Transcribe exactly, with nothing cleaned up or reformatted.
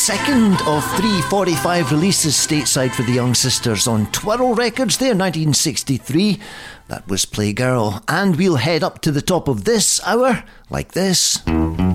second of three forty-five releases stateside for the Young Sisters on Twirl Records there, nineteen sixty-three. That was Playgirl. And we'll head up to the top of this hour like this.